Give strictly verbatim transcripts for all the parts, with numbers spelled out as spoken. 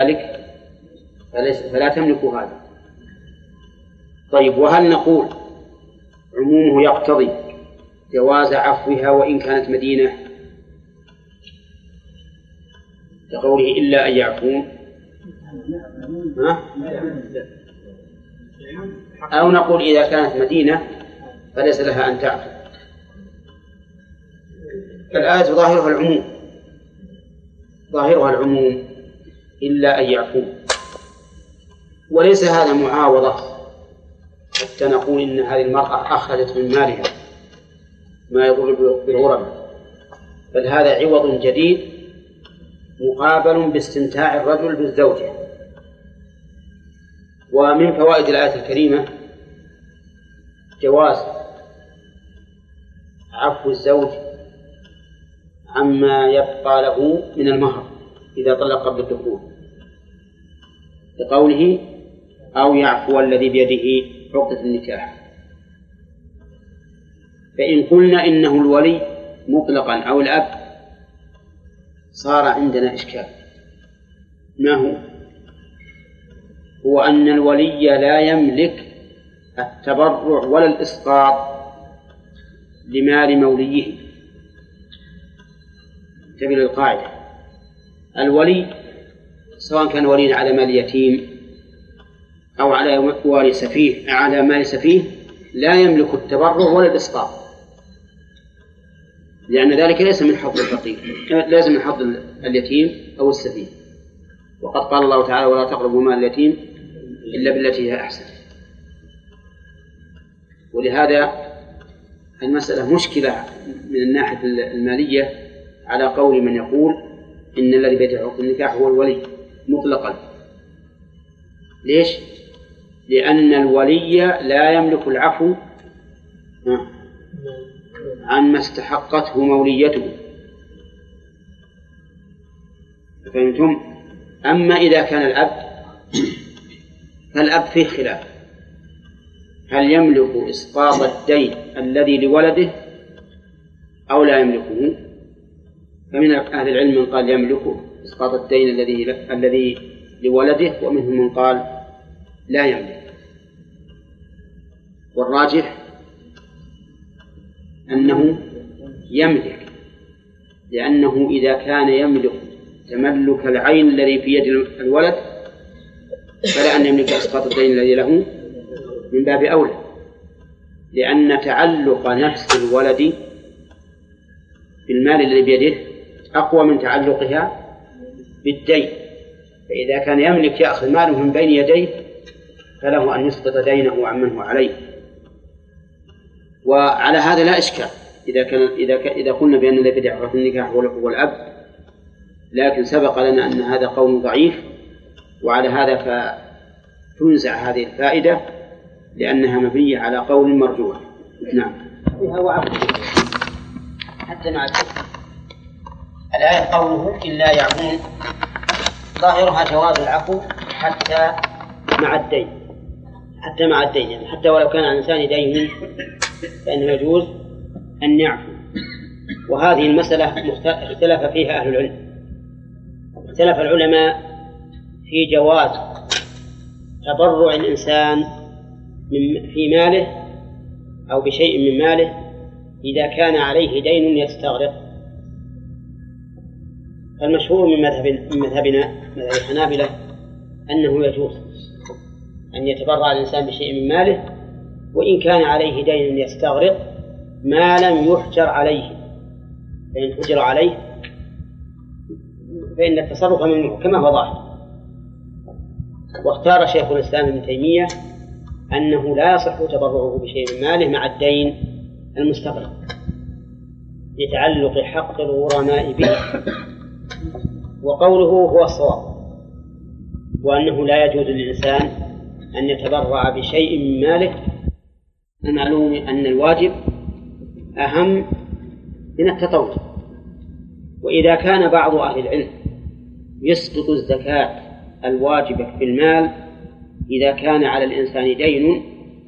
ذلك فلا تملك هذا. طيب، وهل نقول عمومه يقتضي جواز عفوها وإن كانت مدينة لقوله إلا أن يعفون؟ أو نقول إذا كانت مدينة فليس لها أن تعفو؟ الآية ظاهرها العموم، ظاهرها العموم إلا أن يعفون، وليس هذا معاوضة حتى نقول إن هذه المرأة أخرجت من مالها ما يضر بالغرباء، بل هذا عوض جديد مقابل باستمتاع الرجل بالزوجة. ومن فوائد الآية الكريمة جواز عفو الزوج عما يبقى له من المهر إذا طلق قبل الدخول، لقوله أو يعفو الذي بيده عقدة النكاح. فإن قلنا إنه الولي مطلقا أو الأب صار عندنا إشكال. ما هو؟ هو أن الولي لا يملك التبرع ولا الإسقاط لمال موليه. انتبه للقاعدة، الولي سواء كان وليا على مال يتيم أو على مال سفيه على مال سفيه لا يملك التبرع ولا الإسقاط، لأن ذلك ليس من حظ الفقير، لازم من حظ اليتيم أو السفيه. وقد قال الله تعالى ولا تقربوا مال اليتيم إلا بالتي هي أحسن. ولهذا المسألة مشكلة من الناحية المالية على قول من يقول إن الذي بيدعي عقد النكاح هو الولي مطلقا. ليش؟ لأن الولي لا يملك العفو عما استحقته موليته. فهمتم؟ أما إذا كان الأب فالأب فيه خلاف، هل يملك إسقاط الدين الذي لولده أو لا يملكه؟ فمن أهل العلم من قال يملكه إسقاط الدين الذي الذي لولده، ومنهم من قال لا يملك. والراجح أنه يملك، لأنه إذا كان يملك تملك العين الذي في يد الولد فلا أن يملك إسقاط الدين الذي له من باب أولى، لأن تعلق نفس الولد بالمال الذي بيده أقوى من تعلقها بالدين. فإذا كان يملك يأخذ ماله من بين يديه فله أن يسقط دينه عمن هو عليه. وعلى هذا لا إشكال إذا كان إذا ك... إذا قلنا بأن الذي بيدعي عقد النكاح هو الأب، لكن سبق لنا أن هذا قول ضعيف، وعلى هذا فتنزع هذه الفائدة لأنها مبنية على قول مرجوح. نعم. هو عفو حتى مع الآية قوله إلا يعفون ظاهرها جواز العفو حتى مع الدين، حتى مع الدين يعني حتى ولو كان الإنسان دين فإنه يجوز أن يعفو. وهذه المسألة اختلف فيها أهل العلم. اختلف العلماء في جواز تبرع الإنسان في ماله أو بشيء من ماله إذا كان عليه دين يستغرق. فالمشهور من مذهب من مذهبنا مذهب الحنابلة أنه يجوز أن يتبرع الإنسان بشيء من ماله وإن كان عليه دين يستغرق ما لم يحجر عليه، فإن حجر عليه فإن التصرف منه كما هو ظاهر. واختار شيخ الإسلام ابن تيمية أنه لا يصح تبرعه بشيء من ماله مع الدين المستغرق لتعلق حق الغرماء به، وقوله هو الصواب، وأنه لا يجوز للإنسان أن يتبرع بشيء من ماله. المعلوم أن الواجب أهم من التطوع. وإذا كان بعض أهل العلم يسقط الزكاة الواجبة في المال إذا كان على الإنسان دين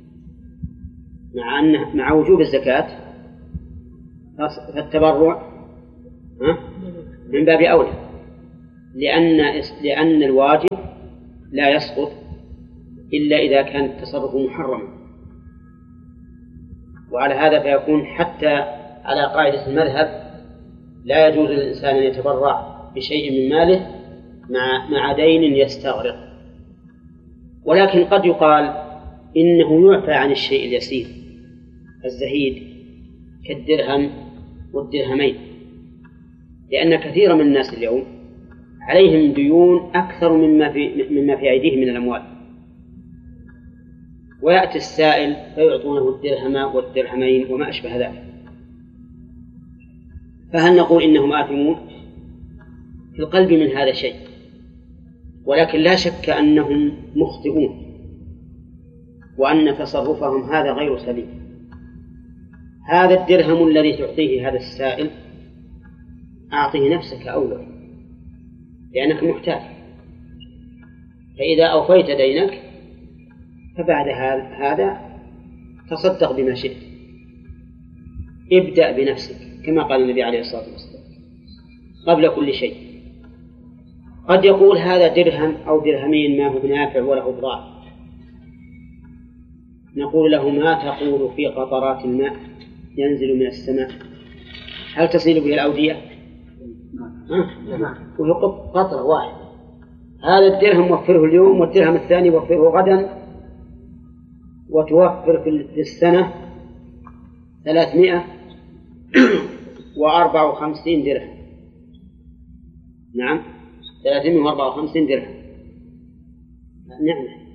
مع أنه مع وجوب الزكاة، فالتبرع من باب أولى، لأن لأن الواجب لا يسقط إلا إذا كان التصرف محرما، وعلى هذا فيكون حتى على قاعدة المذهب لا يجوز للإنسان أن يتبرع بشيء من ماله مع مع دين يستغرق. ولكن قد يقال إنه يعفى عن الشيء اليسير الزهيد كالدرهم والدرهمين، لأن كثيرا من الناس اليوم عليهم ديون أكثر مما في مما في أيديهم من الأموال، ويأتي السائل فيعطونه الدرهم والدرهمين وما أشبه ذلك. فهل نقول إنهم آثمون؟ في القلب من هذا شيء، ولكن لا شك أنهم مخطئون وأن تصرفهم هذا غير سليم. هذا الدرهم الذي تعطيه هذا السائل أعطيه نفسك أولا لأنك محتاج، فإذا أوفيت دينك فبعد هذا تصدق بما شئت، ابدأ بنفسك كما قال النبي عليه الصلاة والسلام قبل كل شيء. قد يقول هذا درهم أو درهمين ما هو بنافع ولا هو بضار، نقول له ما تقول في قطرات الماء ينزل من السماء هل تصل به الأودية؟ وهي قطرة واحدة. هذا الدرهم وفره اليوم والدرهم الثاني وفره غدا، وتوفر في السنة ثلاثمائة وأربعة وخمسين درهم. نعم، ثلاثمائة وأربعة وخمسين درهم نعم.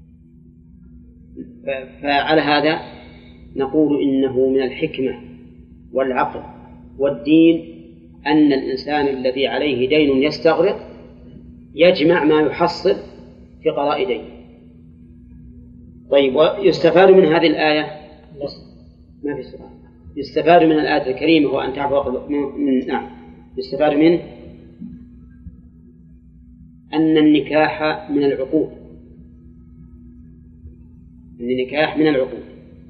فعلى هذا نقول إنه من الحكمة والعقل والدين أن الإنسان الذي عليه دين يستغرق يجمع ما يحصل في قضاء دين. طيب، ويستفاد من هذه الآية ما في سؤال. يستفاد من الآية الكريمة هو أن تعفو من نعم يستفاد منه أن النكاح من العقود، أن النكاح من العقود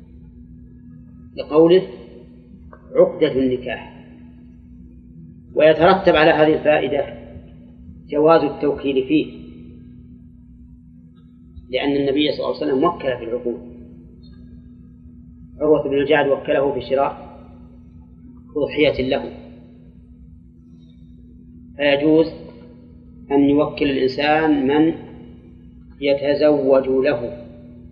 لقوله عقدة النكاح. ويترتب على هذه الفائدة جواز التوكيل فيه، لأن النبي صلى الله عليه وسلم وكل في العقود. عروة بن الجعد وكله في شراء أضحية له، فيجوز أن يوكل الإنسان من يتزوج له.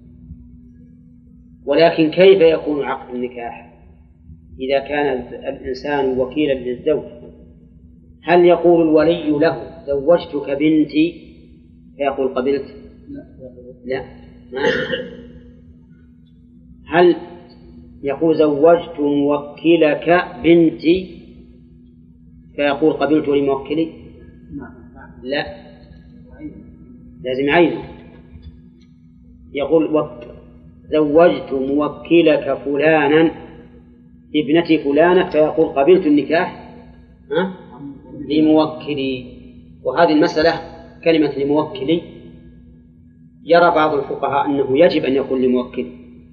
ولكن كيف يكون عقد النكاح إذا كان الإنسان وكيلا للزوج؟ هل يقول الولي له زوجتك بنتي فيقول قبلت؟ لا. ما. هل يقول زوجت موكلك بنتي فيقول قبلت لموكلي؟ لا، لازم عينه. يقول زوجت موكلك فلانا ابنتي فلانة فيقول قبلت النكاح لموكلي. وهذه المسألة كلمة لموكلي يرى بعض الفقهاء أنه يجب أن يكون لموكلي،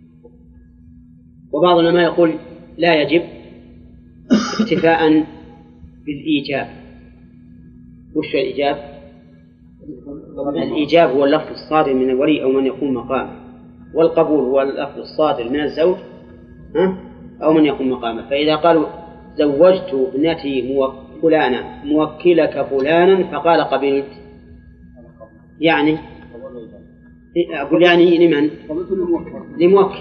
وبعض العلماء يقول لا يجب اكتفاء بالإيجاب. وش الإيجاب؟ الإيجاب هو اللفظ الصادر من الولي أو من يكون مقامه، والقبول هو اللفظ الصادر من الزوج أو من يكون مقامه. فإذا قالوا زوجت ابنتي فلانا موكلك فلانا فقال قبلت، يعني أقول يعني لمن؟ لموكل،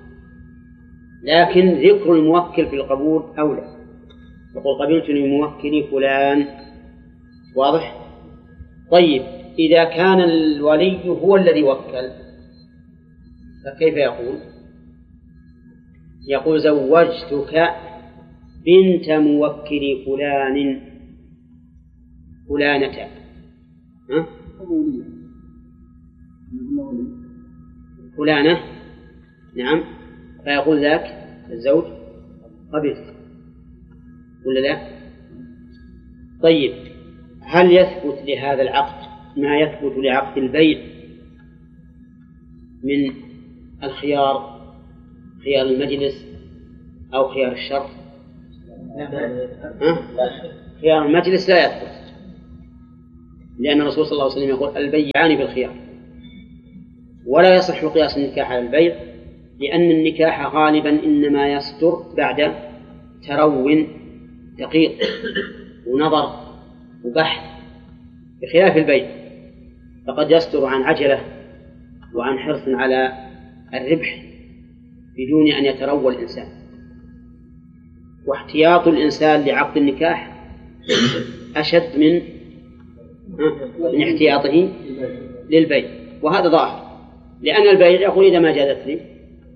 لكن ذكر الموكل في القبول أولى. يقول قبلت لموكلي فلان. واضح؟ طيب، إذا كان الولي هو الذي وكل فكيف يقول؟ يقول زوجتك بنت موكل فلان فلانة. ها؟ فلانة، نعم. فيقول ذاك الزوج قبلت ولا لا؟ طيب، هل يثبت لهذا العقد ما يثبت لعقد البيع من الخيار، خيار المجلس أو خيار الشرط؟ ها؟ خيار المجلس لا يثبت، لأن الرسول صلى الله عليه وسلم يقول البيعان بالخيار، ولا يصح قياس النكاح على البيع، لأن النكاح غالبا إنما يصدر بعد ترو دقيق ونظر وبحث، بخلاف البيع فقد يصدر عن عجلة وعن حرص على الربح بدون أن يتروى الإنسان. واحتياط الإنسان لعقد النكاح أشد من من احتياطه للبيع، وهذا ظاهر، لأن البيع يقول إذا ما جازت لي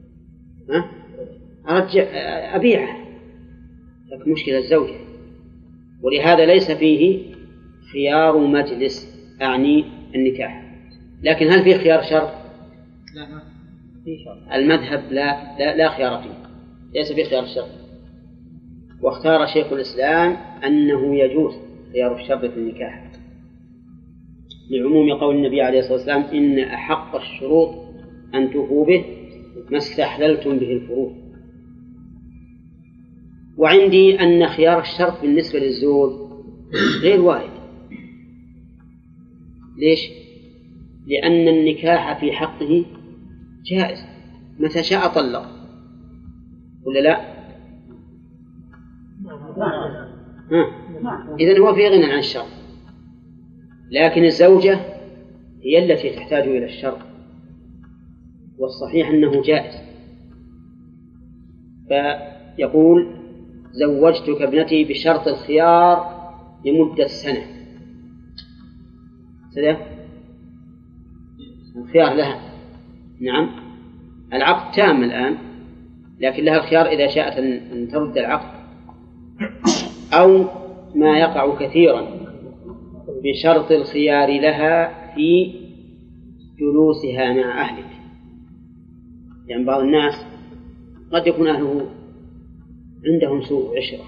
أرجع أبيعه، لكن مشكلة الزوجة، ولهذا ليس فيه خيار مجلس أعني النكاح. لكن هل فيه خيار شرط؟ لا، المذهب لا, لا, لا خيار فيه، ليس فيه خيار الشرط. واختار شيخ الإسلام أنه يجوز خيار الشرط في النكاح لعموم قول النبي عليه الصلاة والسلام إن أحق الشروط أن توفوا به ما استحللتم به الفروض. وعندي أن خيار الشرط بالنسبة للزوج غير وارد. ليش؟ لأن النكاح في حقه جائز، متى شاء طلق ولا لا؟ إذن هو في غنى عن الشرط، لكن الزوجة هي التي تحتاج إلى الشرط، والصحيح أنه جائز. فيقول زوجتك ابنتي بشرط الخيار لمدة سنة، سنة الخيار لها، نعم العقد تام الآن، لكن لها الخيار إذا شاءت أن ترد العقد، أو ما يقع كثيرا بشرط الخيار لها في جلوسها مع أهلك. لأن يعني بعض الناس قد يكون أهله عندهم سوء عشرة،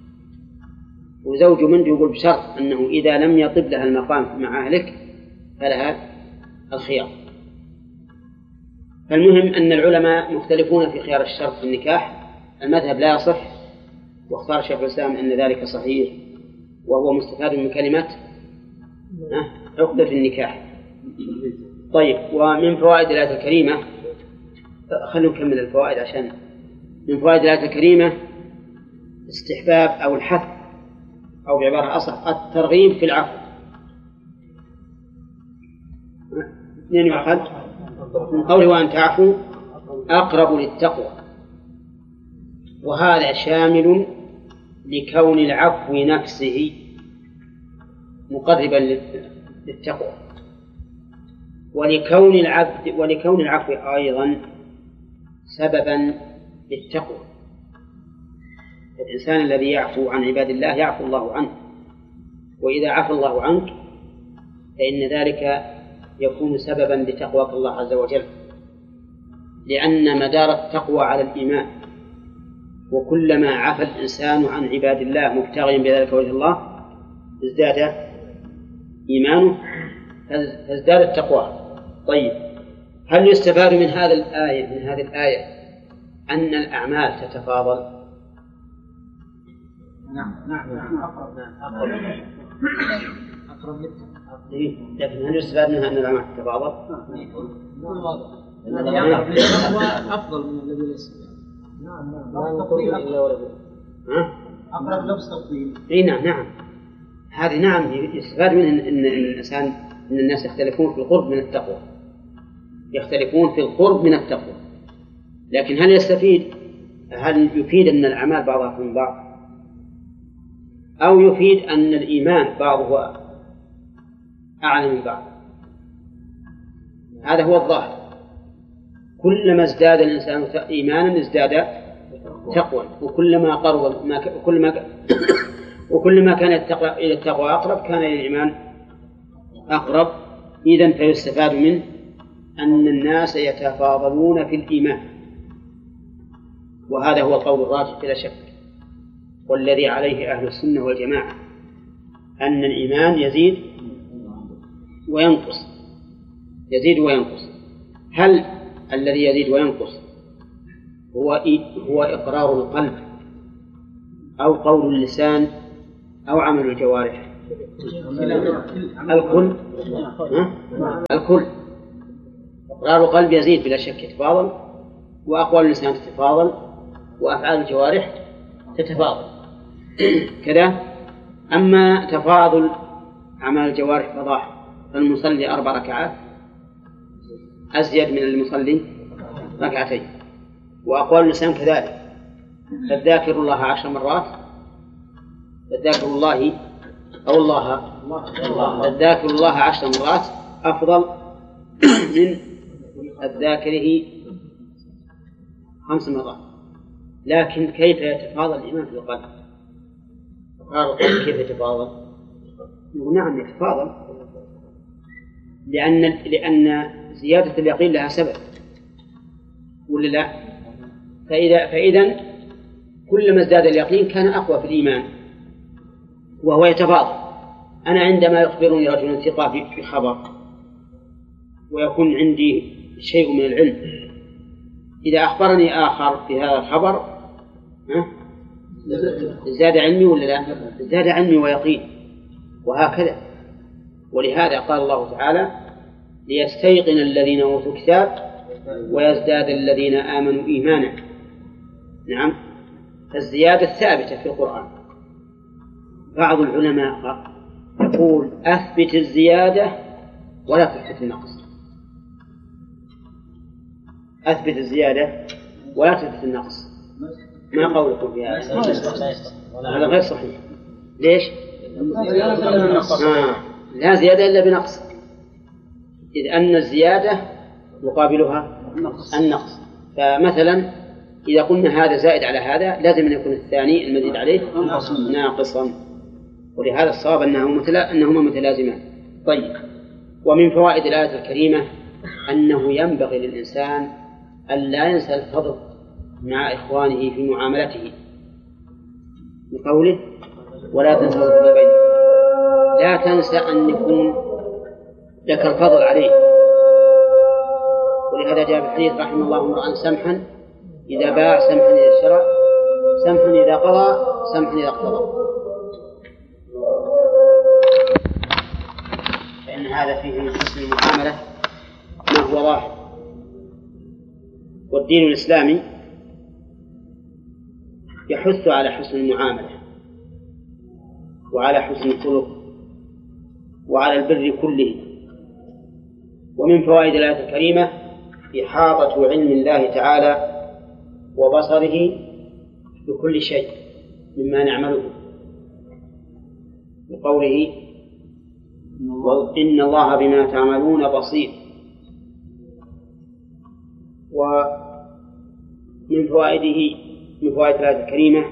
وزوج منه يقول بشرط أنه إذا لم يطب لها المقام مع أهلك فلها الخيار. فالمهم أن العلماء مختلفون في خيار الشرط في النكاح. المذهب لا يصح، واختار شيخ الإسلام أن ذلك صحيح، وهو مستفاد من كلمة عقدة النكاح. طيب، ومن فوائد الآية الكريمة، خلوا نكمل الفوائد عشان من فوائد الآية الكريمة استحباب أو الحث أو بعبارة أصح الترغيب في العفو. اثنين يؤخذ من قوله وأن تعفوا أقرب للتقوى، وهذا شامل لكون العفو نفسه مقربا للتقوى، ولكون العبد ولكون العفو أيضا سببا للتقوى. الإنسان الذي يعفو عن عباد الله يعفو الله عنه، وإذا عفى الله عنك فإن ذلك يكون سببا لتقوى الله عز وجل، لأن مدار التقوى على الإيمان، وكلما عفى الإنسان عن عباد الله مبتغيا بذلك وجه الله ازداد إيمانه فازداد التقوى. طيب، هل يستفاد من هذا الآية من هذه الآية أن الأعمال تتفاضل؟ نعم نعم نعم أقرب أقرب أقرب للتقوى. لكن هل يستفاد منها أن الأعمال تتفاضل؟ أفضل من الذي ليس. نعم نعم لا تفضيل إلا ولا أقرب لفظ تفضيل. إيه نعم نعم هذه نعم يستفاد منها إن الإنسان إن الناس يختلفون في القرب من التقوى، يختلفون في القرب من التقوى، لكن هل يستفيد هل يفيد أن الأعمال بعضها من بعض، أو يفيد أن الإيمان بعضه أعلى من بعض؟ هذا هو الظاهر. كلما ازداد الإنسان إيمانا ازداد تقوى، وكلما قرب ما ك... وكلما وكلما كان التقوى إلى التقوى أقرب كان إلى الإيمان أقرب. إذن فيستفاد منه أن الناس يتفاضلون في الإيمان، وهذا هو القول الراجح بلا شك، والذي عليه أهل السنة والجماعة، أن الإيمان يزيد وينقص يزيد وينقص. هل الذي يزيد وينقص هو هو إقرار القلب أو قول اللسان أو عمل الجوارح؟ الكل الكل إقرار القلب يزيد بلا شك يتفاضل، وأقوال اللسان تتفاضل، وأفعال الجوارح تتفاضل كذا. أما تفاضل أعمال الجوارح فضاح، فالمصلي أربع ركعات أزيد من المصلي ركعتين، وأقوال اللسان كذلك، فالذاكر الله عشر مرات فالذاكر الله أو الله الذاكر الله عشر مرات أفضل من الذاكره خمس مرات. لكن كيف يتفاضل الإيمان في القلب؟ إقرار القلب كيف يتفاضل؟ نعم يتفاضل، لأن لأن زيادة اليقين لها سبب ولا لا؟ فإذا فإذا كلما ازداد اليقين كان أقوى في الإيمان، وهو يتفاضل. أنا عندما يخبرني رجل ثقة في خبر ويكون عندي شيء من العلم، إذا أخبرني آخر في هذا الخبر زاد علمي ولا لا؟ زاد علمي ويقين، وهكذا. ولهذا قال الله تعالى: ليستيقن الذين أوتوا الكتاب ويزداد الذين آمنوا إيمانا. نعم، الزيادة ثابتة في القرآن. بعض العلماء يقول: أثبت الزيادة ولا تثبت النقص. أثبت الزيادة ولا تثبت النقص. ما قولكم في هذا؟ هذا غير صحيح. ليش؟ آه. لا زيادة إلا بنقص، إذ أن الزيادة مقابلها النقص. فمثلا إذا قلنا هذا زائد على هذا لازم أن يكون الثاني المزيد عليه ناقصا، ولهذا الصواب أنهما متلازمان. طيب، ومن فوائد الآية الكريمة أنه ينبغي للإنسان أن لا ينسى الفضل مع إخوانه في معاملته، بقوله: ولا تنسى الفضل بينكم. لا تنسى أن يكون لك الفضل عليه. ولهذا جاء في الحديث: رحم الله امرأ سمحا إذا باع، سمحا إذا اشترى، سمحا إذا قضى، سمحا إذا اقتضى. فإن هذا فيه من حسن المعاملة ما هو ظاهر. والدين الإسلامي يحث على حسن المعاملة وعلى حسن الخلق وعلى البر كله. ومن فوائد الآية الكريمة إحاطة علم الله تعالى وبصره بكل شيء مما نعمله، بقوله: إن الله بما تعملون بصير. ومن فوائده من فوائد الآية الكريمة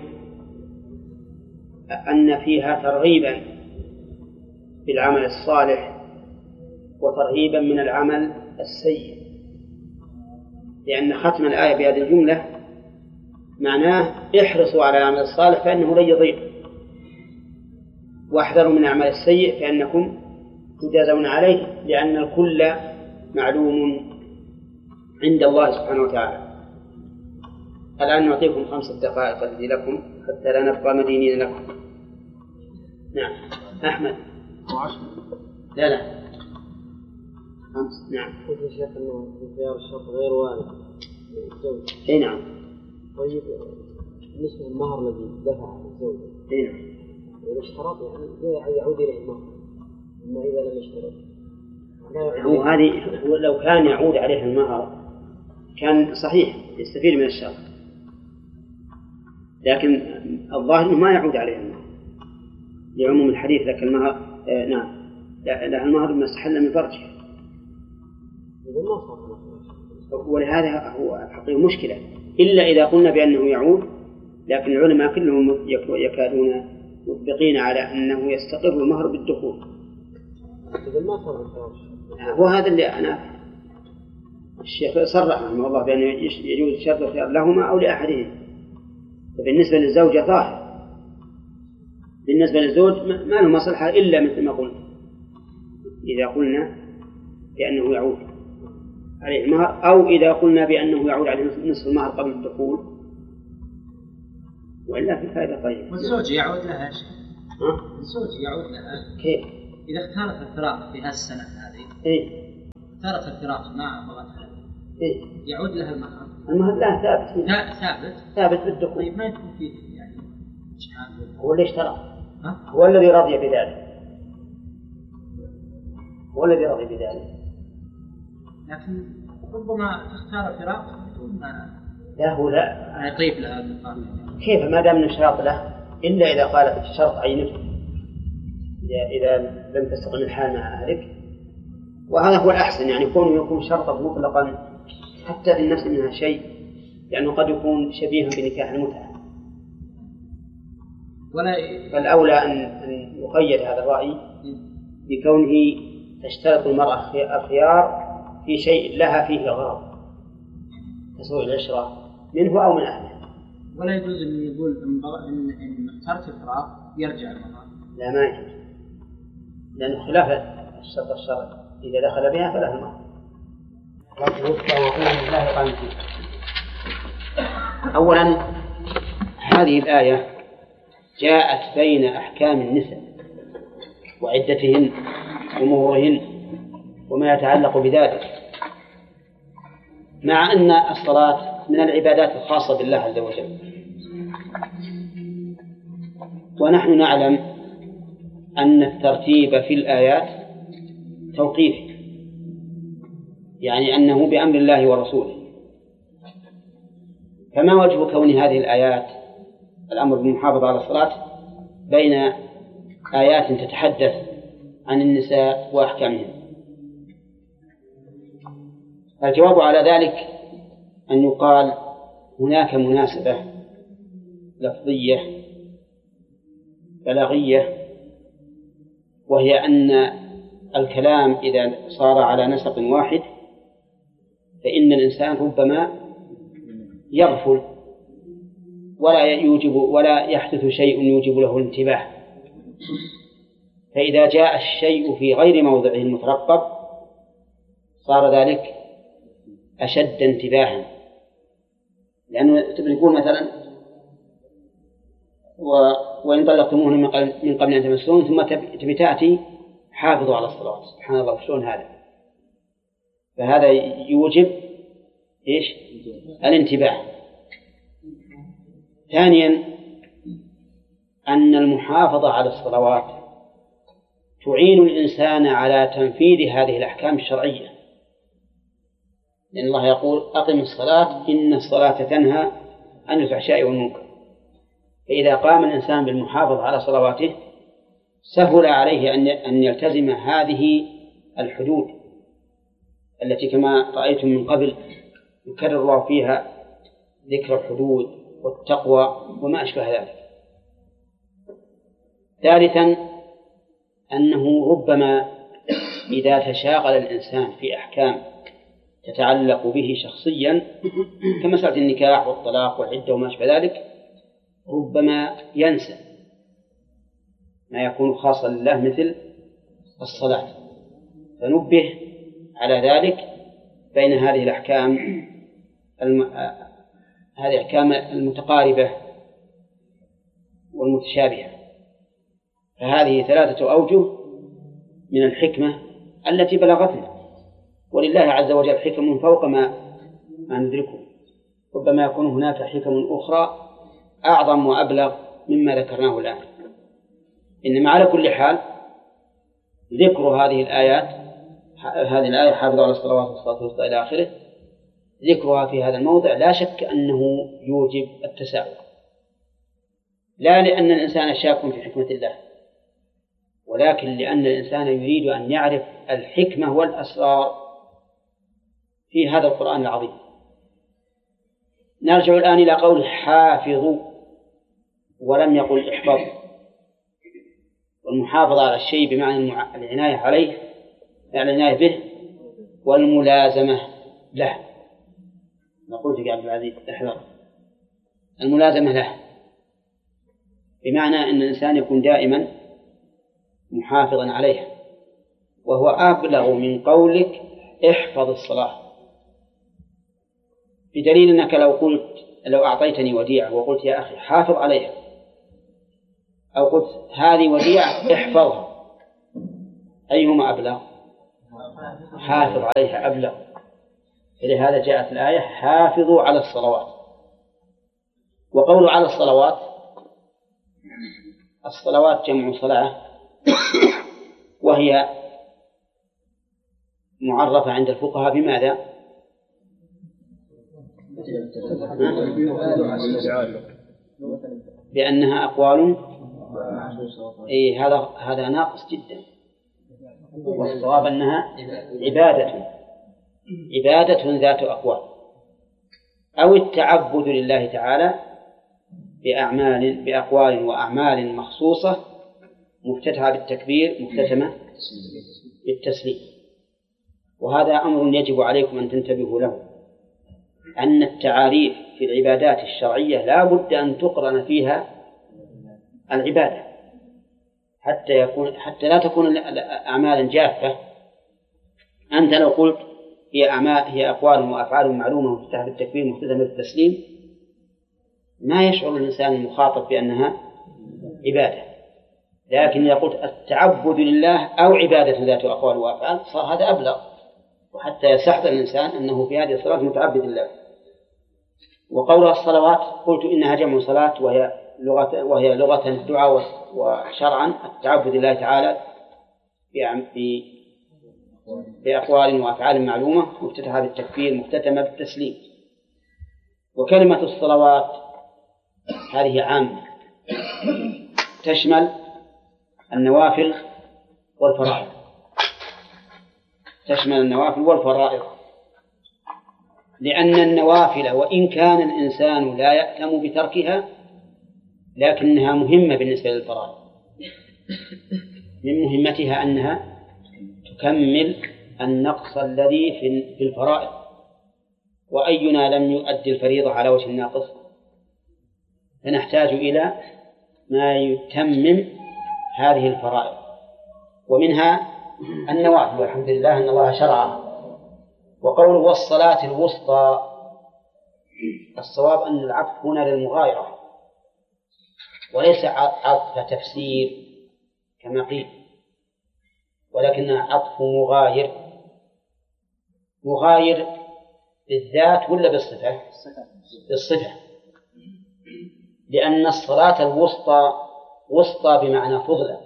أن فيها ترغيبا بالعمل الصالح وترهيبا من العمل السيء، لأن ختم الآية بهذه الجملة معناه: احرصوا على العمل الصالح فإنه لن يضيع، واحذروا من العمل السيء فإنكم تجازون عليه، لأن الكل معلوم عند الله سبحانه وتعالى. الآن نعطيكم خمسة دقائق التي لكم حتى لا نبقى مدينين لكم. نعم أحمد. لا لا خمس. نعم. قلت يا شيخ أنه خيار الشرط غير وارد للزوج. أي نعم. طيب بالنسبة للمهر الذي دفع الزوج. أي نعم. إذا اشترط يعني يعود إليه المهر، أما إذا لم يشترط. هو هذه لو كان يعود عليه المهر كان صحيح يستفيد من الشرط، لكن الظاهر أنه ما يعود عليه المهر لعموم الحديث. لك المهر آه نعم لا المهر ما استحل من فرجه، ولهذا هو الحقيقة مشكلة، إلا إذا قلنا بأنه يعود. لكن العلماء كلهم يكادون مطبقين على أنه يستقر المهر بالدخول. وهذا اللي أنا الشيخ صرح رحمه الله بأنه يجوز شرط الخيار لهما أو لأحدهم. فبالنسبة للزوجة ظاهر، بالنسبة للزوج ما له مصلحة إلا مثل ما قلنا إذا قلنا بأنه يعود عليه المهر، أو إذا قلنا بأنه يعود عليه نصف المهر قبل الدخول، وإلا في فائدة طيبة. والزوج يعود لها الزوج يعود لها كيف؟ إذا اختارت الفراق في هالسنة هذه إيه؟ اختارت الفراق ما بغتها إيه؟ يعود لها المهر. المهر لا ثابت. ثابت. ثابت بالدخول. طيب ما يكون فيه يعني إشحال. هو اللي اشترى. هو الذي رضي بذلك. هو الذي رضي بذلك. لكن ربما تختار فراق بدون ما لا هو لا يطيب لها المقام. كيف ما دام نشترط له إلا إذا قالت الشرط عينه إذا إذا لم تستقم الحال مع أهلك، وهذا هو الأحسن يعني كونه يكون شرطا مطلقا حتى في النفس منها شيء لأنه قد يكون شبيها بنكاح المتعة. ولا فالأولى أن أن يقيد هذا الرأي بكونه تشترط المرأة الخيار في شيء لها فيه غرض كسوء العشرة منه أو من أهله. ولا يجوز أن يقول إن إن اخترت الفراق يرجع المرأة. لا ما يجوز لأنه خلاف الشرط الشرعي إذا دخل بها فله المهر. أولا هذه الآية جاءت بين أحكام النساء وعدتهن ومهورهن وما يتعلق بذلك، مع أن الصلاة من العبادات الخاصة بالله عز وجل، ونحن نعلم أن الترتيب في الآيات توقيفي، يعني أنه بأمر الله ورسوله. فما وجه كون هذه الآيات الأمر بالمحافظة على الصلاة بين آيات تتحدث عن النساء وأحكامهن؟ الجواب على ذلك أن يقال هناك مناسبة لفظية بلاغية، وهي أن الكلام إذا صار على نسق واحد فإن الإنسان ربما يغفل ولا يوجب ولا يحدث شيء يوجب له الانتباه، فإذا جاء الشيء في غير موضعه المترقب صار ذلك أشد انتباها. لأنه تقول مثلا و... وإن طلقتموهن من قبل أن تمسوهن ثم تبي تأتي حافظوا على الصلاة، سبحان الله شلون هذا؟ فهذا يوجب إيش؟ الانتباه. ثانيا أن المحافظة على الصلوات تعين الإنسان على تنفيذ هذه الأحكام الشرعية، لأن الله يقول أقم الصلاة إن الصلاة تنهى عن الفحشاء والمنكر. فإذا قام الإنسان بالمحافظة على صلواته سهل عليه أن يلتزم هذه الحدود التي كما رأيتم من قبل يكرر الله فيها ذكر الحدود والتقوى وما أشبه ذلك. ثالثا أنه ربما إذا تشاغل الإنسان في أحكام تتعلق به شخصيا كمسألة النكاح والطلاق والعدة وما أشبه ذلك ربما ينسى ما يكون خاصا لله مثل الصلاة، فنبه على ذلك بين هذه الأحكام الم... هذه الأحكام المتقاربة والمتشابهة. فهذه ثلاثة أوجه من الحكمة التي بلغتنا، ولله عز وجل حكم فوق ما ما ندركه، ربما يكون هناك حكم أخرى أعظم وأبلغ مما ذكرناه الآن. إنما على كل حال ذكر هذه الآيات هذه الآية حافظوا على الصلوات والصلاة الوسطى إلى آخره، ذكرها في هذا الموضع لا شك أنه يوجب التساؤل، لا لأن الإنسان شاك في حكمة الله، ولكن لأن الإنسان يريد أن يعرف الحكمة والأسرار في هذا القرآن العظيم. نرجع الآن إلى قول حافظوا ولم يقل احفظ، والمحافظة على الشيء بمعنى العناية عليه يعني العناية به والملازمة له. نقول في عبد العزيز احذر الملازمة له بمعنى أن الإنسان يكون دائما محافظا عليها، وهو أبلغ من قولك احفظ الصلاة، بدليل أنك لو قلت لو أعطيتني وديعة وقلت يا أخي حافظ عليها أو قلت هذه وديعة احفظها، أيهما أبلغ؟ حافظ عليها أبلغ. لهذا جاءت الآية حافظوا على الصلوات. وقول على الصلوات، الصلوات جمع صلاة، وهي معرفة عند الفقهاء بماذا؟ بأنها أقوال. إيه هذا هذا ناقص جدا، والصواب أنها عبادة عبادة ذات أقوال، أو التعبد لله تعالى بأعمال بأقوال وأعمال مخصوصة مفتتحة بالتكبير مختتمة بالتسليم. وهذا أمر يجب عليكم أن تنتبهوا له، أن التعاريف في العبادات الشرعية لا بد أن تقرن فيها العبادة حتى يكون حتى لا تكون أعمالا جافة. أنت لو قلت هي أعمال هي أقوال وأفعال معلومة مفتتحة بالتكبير مختتمة بالتسليم، ما يشعر الإنسان المخاطب بأنها عبادة. لكن إذا قلت التعبد لله أو عبادة ذات أقوال وأفعال صار هذا أبلغ، وحتى يستحضر الإنسان أنه في هذه الصلاة متعبد لله. وقولها الصلوات قلت إنها جمع صلاة، وهي لغة وهي لغة الدعاء، وشرعا التعبد لله تعالى بأقوال وأفعال معلومة مفتتحة بالتكبير مختتمة بالتسليم. وكلمة الصلوات هذه عامة تشمل النوافل والفرائض، تشمل النوافل والفرائض، لأن النوافل وإن كان الإنسان لا يأتم بتركها لكنها مهمة بالنسبة للفرائض. من مهمتها أنها تكمل النقص الذي في الفرائض، وأينا لم يؤدي الفريضة على وجه الناقص، فنحتاج إلى ما يتمم هذه الفرائض، ومنها النوافل، والحمد لله أن الله شرعها. وقوله والصلاة الوسطى، الصواب أن العطف هنا للمغايرة وليس عطف تفسير كما قيل، ولكنه عطف مغاير. مغاير بالذات ولا بالصفة؟ بالصفة، لأن الصلاة الوسطى وسطى بمعنى فضلة.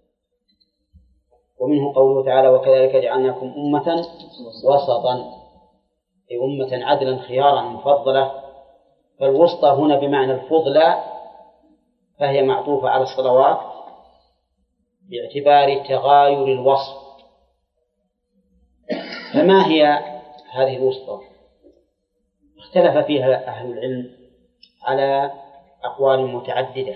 ومنه قوله تعالى وكذلك جعلناكم أمة وسطا، أي أمة عدلا خيارا مفضلة. فالوسطى هنا بمعنى الفضلة، فهي معطوفة على الصلوات باعتبار تغاير الوصف. فما هي هذه الوسطى؟ اختلف فيها أهل العلم على أقوال متعددة،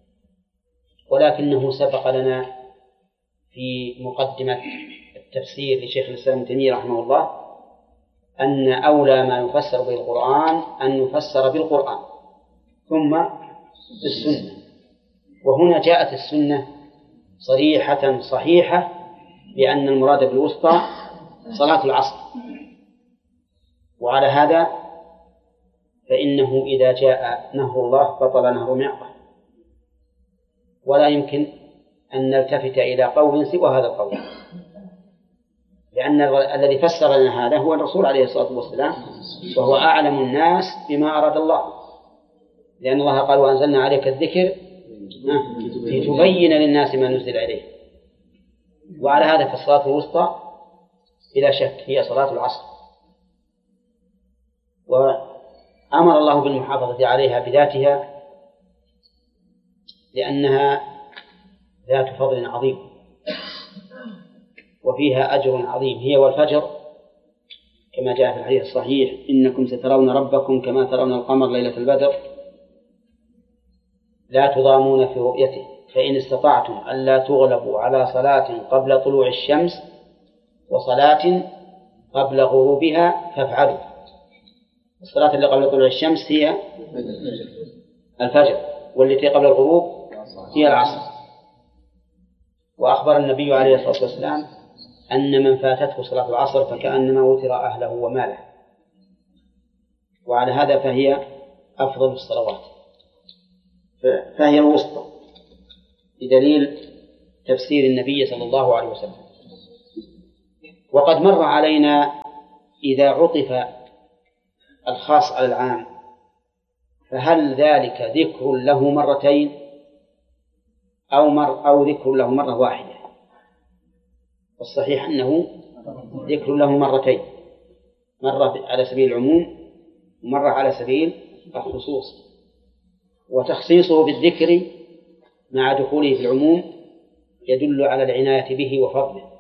ولكنه سبق لنا في مقدمة التفسير لشيخ الإسلام ابن تيمية رحمه الله أن أولى ما يفسر به القرآن أن يفسر بالقرآن ثم بالسنة. وهنا جاءت السنة صريحة صحيحة بأن المراد بالوسطى صلاة العصر. وعلى هذا فإنه إذا جاء نهر الله بطل نهر معقل، ولا يمكن أن نلتفت إلى قول سوى هذا القول، لأن الذي فسر لنا هذا هو الرسول عليه الصلاة والسلام، وهو أعلم الناس بما أراد الله، لأن الله قال وأنزلنا عليك الذكر لتبين للناس ما نزل إليه. وعلى هذا في الصلاة الوسطى بلا شك هي صلاة العصر، وأمر الله بالمحافظة عليها بذاتها لأنها ذات فضل عظيم وفيها أجر عظيم. هي والفجر كما جاء في الحديث الصحيح إنكم سترون ربكم كما ترون القمر ليلة البدر لا تضامون في رؤيته فإن استطعتم ألا تغلبوا على صلاة قبل طلوع الشمس وصلاة قبل غروبها فافعلوا. الصلاة اللي قبل طلوع الشمس هي الفجر، والتي قبل الغروب هي العصر. وأخبر النبي عليه الصلاة والسلام أن من فاتته صلاة العصر فكأنما وتر أهله وماله. وعلى هذا فهي أفضل الصلوات، فهي الوسطى. بدليل تفسير النبي صلى الله عليه وسلم. وقد مر علينا إذا عطف الخاص على العام فهل ذلك ذكر له مرتين أو مر أو ذكر له مرة واحدة؟ الصحيح أنه ذكر له مرتين، مرة على سبيل العموم ومرة على سبيل الخصوص، وتخصيصه بالذكر مع دخوله في العموم يدل على العناية به وفضله.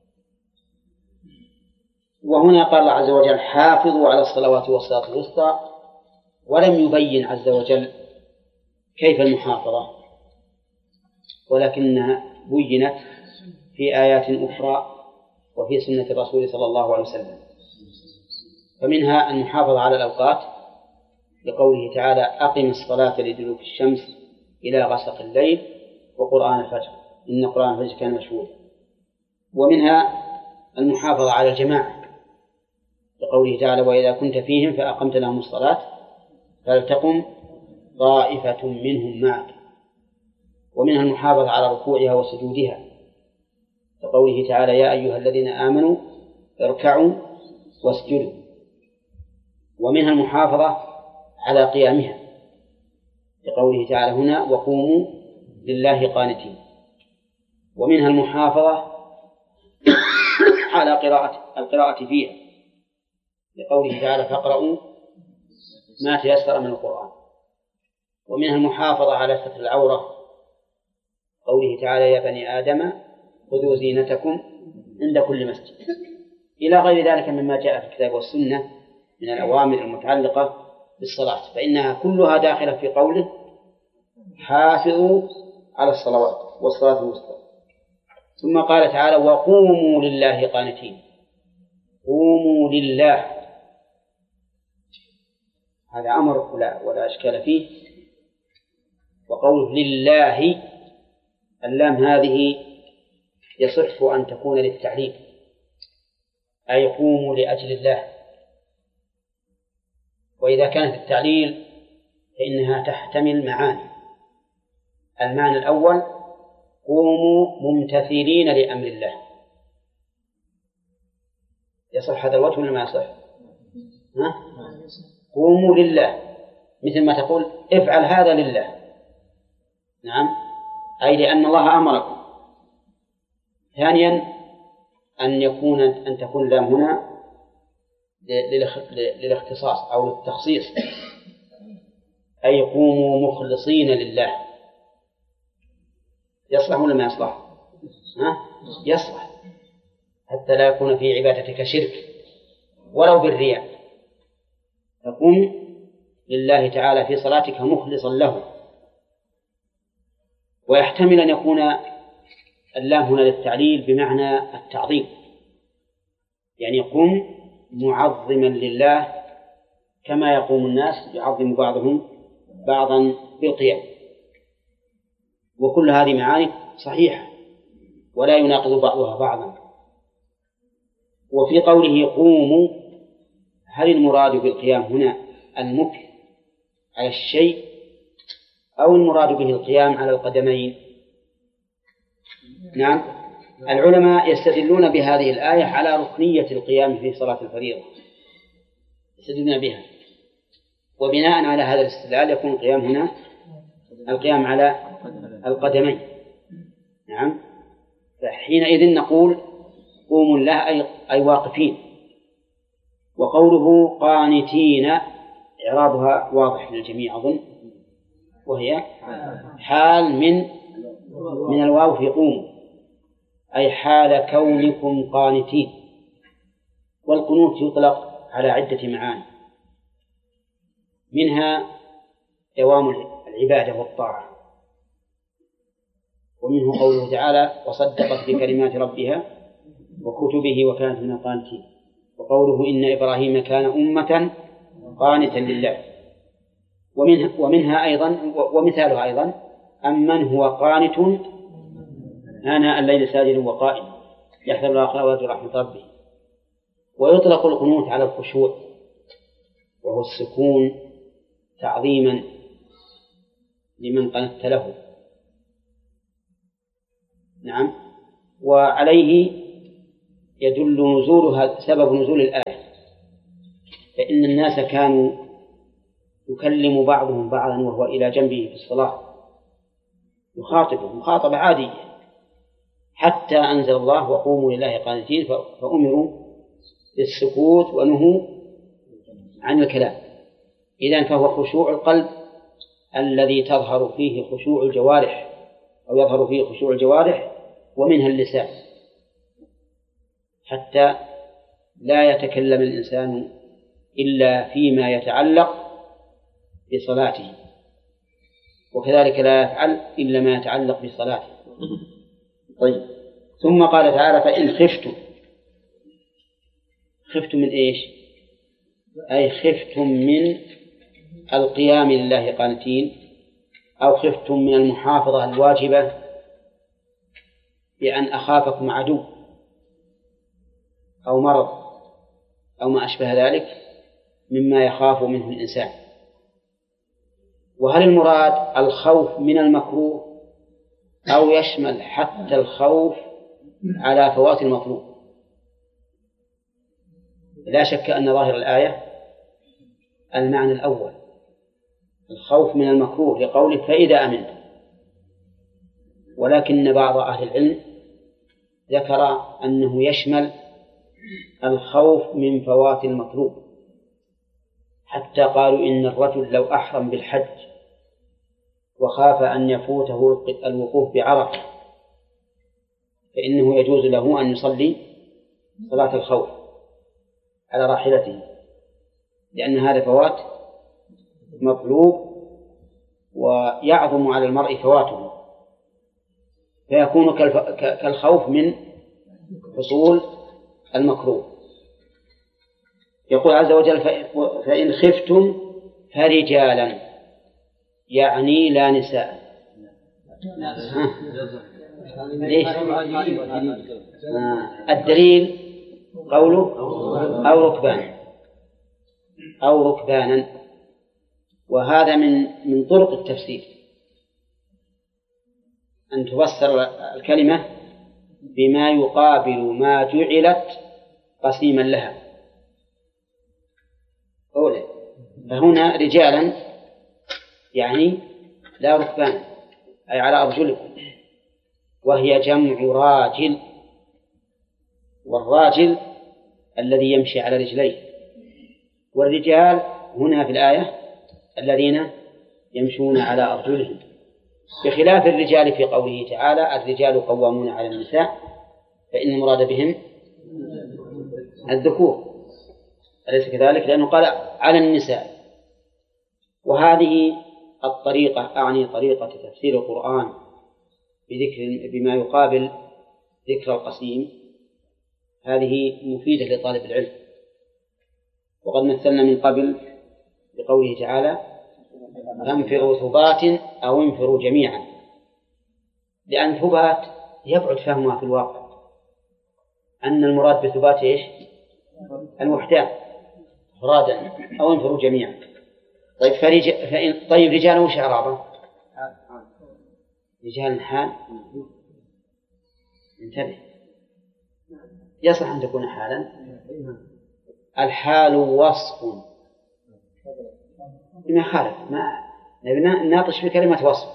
وهنا قال الله عز وجل حافظوا على الصلوات والصلاة الوسطى، ولم يبين عز وجل كيف المحافظة، ولكنها بينت في آيات أخرى وفي سنة الرسول صلى الله عليه وسلم. فمنها المحافظة على الأوقات لقوله تعالى أقم الصلاة لدلوك الشمس إلى غسق الليل وقرآن الفجر إن قرآن الفجر كان مشهودا. ومنها المحافظة على الجماعة لقوله تعالى وإذا كنت فيهم فأقمت لهم الصلاة فلتقم طائفة منهم معك. ومنها المحافظة على ركوعها وسجودها لقوله تعالى يا أيها الذين آمنوا اركعوا واسجدوا. ومنها المحافظة على قيامها لقوله تعالى هنا وقوموا لله قانتين. ومنها المحافظة على قراءة القراءة فيها لقوله تعالى فاقرؤوا ما تيسر من القرآن. ومنها المحافظة على ستر العورة قوله تعالى يا بني آدم خذوا زينتكم عند كل مسجد، إلى غير ذلك مما جاء في الكتاب والسنة من الأوامر المتعلقة بالصلاة، فإنها كلها داخلة في قوله حافظوا على الصلوات والصلاة الوسطى. ثم قال تعالى وقوموا لله قانتين، قوموا لله، هذا أمر ولا, ولا أشكال فيه. وقوله لله اللام هذه يصح أن تكون للتعليل أي قوموا لأجل الله، وإذا كانت التعليل فإنها تحتمل معاني. المعنى الأول قوموا ممتثلين لأمر الله، يصح هذا الوجه ولا ما يصح؟ ها؟ قوموا لله مثل ما تقول افعل هذا لله، نعم، أي لأن الله أمركم. ثانيا أن يكون أن تكون اللام هنا للاختصاص أو للتخصيص، أي قوموا مخلصين لله. يصلح ولا ما يصلح؟ ها؟ يصلح، حتى لا يكون في عبادتك شرك ولو بالرياء. فقم لله تعالى في صلاتك مخلصا له. ويحتمل أن يكون اللام هنا للتعليل بمعنى التعظيم، يعني قم معظما لله كما يقوم الناس يعظم بعضهم بعضا بالقيام. وكل هذه معاني صحيحة ولا يناقض بعضها بعضا. وفي قوله قوموا هل المراد بالقيام هنا المكث على الشيء أو المراد به القيام على القدمين؟ نعم، العلماء يستدلون بهذه الآية على ركنية القيام في صلاة الفريضة، يستدلون بها، وبناء على هذا الاستدلال يكون القيام هنا القيام على القدمين. نعم، فحينئذ نقول قوموا الله أي, أي واقفين. وقوله قانتين إعرابها واضح للجميع أظن، وهي حال من من الواو في قوموا، أي حال كونكم قانتين. والقنوت يطلق على عدة معاني، منها دوام العبادة والطاعة، ومنه قوله تعالى وصدقت بكلمات ربها وكتبه وكانت من القانتين. وقوله إن إبراهيم كان أمة قانتا لله. ومنها, ومنها أيضا ومثالها أيضا أمن هو قانت آناء الليل ساجد وقائم يحذر الآخرة ويرجو رحمة ربه. ويطلق القنوت على الخشوع وهو السكون تعظيما لمن قنت له. نعم. وعليه يدل نزول هذا سبب نزول الآية، فإن الناس كانوا يكلم بعضهم بعضا وهو إلى جنبه في الصلاة، يخاطبه مخاطبة عادية، حتى أنزل الله وقوموا لله قانتين، فأمروا بالسكوت ونهوا عن الكلام. إذن فهو خشوع القلب الذي تظهر فيه خشوع الجوارح، أو يظهر فيه خشوع الجوارح ومنها اللسان، حتى لا يتكلم الإنسان إلا فيما يتعلق بصلاته، وكذلك لا يفعل إلا ما يتعلق بصلاته. طيب، ثم قال تعالى: فإن خفتم. خفتم من إيش؟ أي خفتم من القيام لله قانتين، أو خفتم من المحافظة الواجبة بأن أخافكم عدو أو مرض أو ما أشبه ذلك مما يخاف منه الإنسان. وهل المراد الخوف من المكروه أو يشمل حتى الخوف على فوات المطلوب؟ لا شك أن ظاهر الآية المعنى الأول، الخوف من المكروه، لقوله: فإذا أمنت. ولكن بعض أهل العلم ذكر أنه يشمل الخوف من فوات المطلوب، حتى قالوا إن الرجل لو أحرم بالحج وخاف أن يفوته الوقوف بعرفة فإنه يجوز له أن يصلي صلاة الخوف على راحلته، لأن هذا فوات مطلوب ويعظم على المرء فواته، فيكون كالخوف من حصول المكروه. يقول عز وجل: فإن خفتم فرجالا، يعني لا نساء. ليش؟ الدليل قوله: أو ركبان أو ركبانا، وهذا من من طرق التفسير، أن تفسر الكلمة بما يقابل ما جعلت قسيما لها. أولا، فهنا رجالا يعني لا ركبان، أي على أرجلكم، وهي جمع راجل، والراجل الذي يمشي على رجليه، والرجال هنا في الآية الذين يمشون على أرجلهم، بخلاف الرجال في قوله تعالى: الرجال قوامون على النساء، فإن المراد بهم الذكور، أليس كذلك؟ لأنه قال على النساء. وهذه الطريقة، أعني طريقة تفسير القرآن بذكر بما يقابل ذكر القسيم، هذه مفيدة لطالب العلم. وقد مثلنا من قبل بقوله تعالى: انفروا ثبات أو انفروا جميعا، لأن ثبات يبعد فهمها في الواقع، أن المراد بثبات إيش؟ الوحدان فرادا، أو انفروا جميعا. طيب فرج... فإن... طيب رجال وش إعرابه؟ رجال حال، انتبه، يصح أن تكون حالا. الحال وصف ما خالف، ما ناطش بكلمة وصف.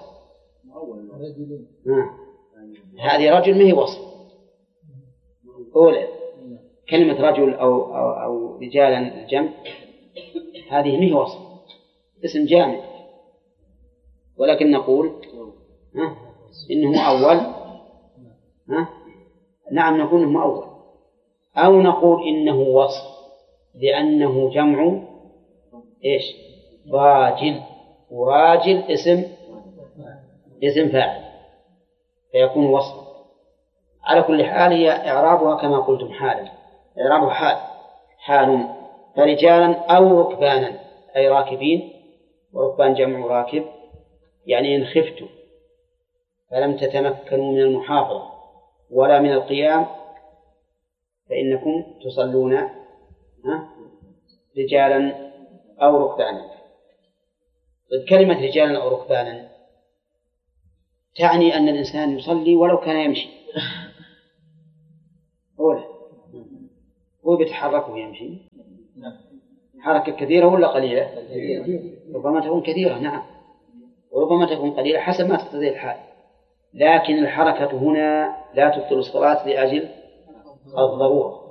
آه. هذه رجل ما هي وصف. أولا كلمة رجل أو, أو, أو رجالا الجمع هذه ما هي وصف، اسم جامع، ولكن نقول ها إنه أول. ها؟ نعم نقول إنه أول، أو نقول إنه وصف لأنه جمع إيش؟ راجل، وراجل اسم اسم فاعل، فيكون وصف. على كل حال هي إعرابها كما قلتم حالا، إعرابها حال حال. فرجالا أو ركبانا أي راكبين، وركبان جمع راكب، يعني إن خفتم فلم تتمكنوا من المحافظة ولا من القيام فإنكم تصلون ها رجالا أو ركبانا. طيب كلمة رجالا أو ركبانا تعني أن الإنسان يصلي ولو كان يمشي، هو هو بيتحرك ويمشي حركة كثيرة ولا قليلة؟ ربما تكون كثيرة نعم، وربما تكون قليلة حسب ما تقتضي الحال، لكن الحركة هنا لا تبطل الصلاة لأجل الضرورة.